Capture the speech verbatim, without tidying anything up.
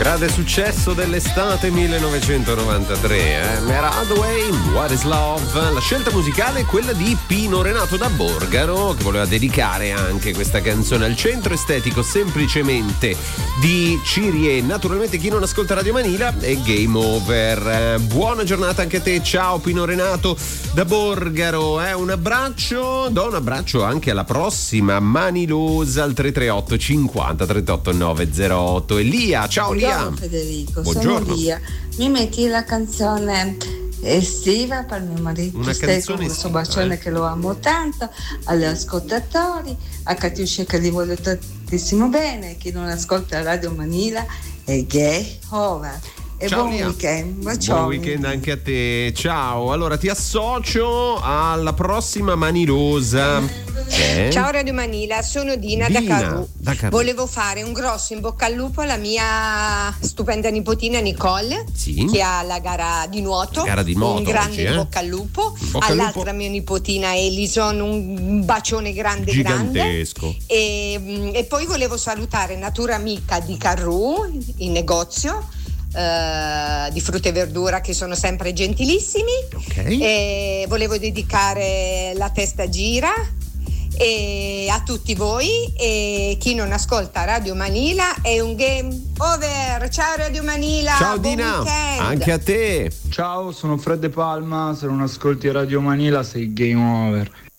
Grande successo dell'estate millenovecentonovantatré, eh? Mera Hathaway, What is Love? La scelta musicale è quella di Pino Renato da Borgaro, che voleva dedicare anche questa canzone al centro estetico semplicemente di Ciri. E naturalmente chi non ascolta Radio Manila è Game Over. Eh, buona giornata anche a te, ciao Pino Renato da Borgaro, eh? Un abbraccio, do un abbraccio anche alla prossima Manilosa al tre tre otto cinquanta trentotto novecentotto. Elia, ciao Lia. Buongiorno Federico, Buongiorno. sono Lia. Mi metti la canzone estiva per mio marito Una Stefano, canzone questo estiva, bacione eh? che lo amo tanto, agli ascoltatori, a Catiuscia che li voglio tantissimo bene, chi non ascolta Radio Manila è Gay Over. E Ciao, buon Lia. weekend, Buon bacioni. weekend anche a te, ciao. Allora ti associo alla prossima Manilosa. Eh? Ciao Radio Manila, sono Dina, Dina, da Carù. da Carù. Volevo fare un grosso in bocca al lupo alla mia stupenda nipotina Nicole, Sì. che ha la gara di nuoto. Gara di nuoto un grande oggi, eh? in bocca al lupo. In bocca al All'altra lupo. mia nipotina Elison, un bacione grande Gigantesco. grande. E, e poi volevo salutare Natura Amica di Carù, in negozio. Uh, di frutta e verdura, che sono sempre gentilissimi. Ok. E volevo dedicare La Testa Gira e a tutti voi, e chi non ascolta Radio Manila è un game over. Ciao Radio Manila, Ciao buon Dina, weekend. anche a te. Ciao, sono Fred De Palma, se non ascolti Radio Manila sei game over.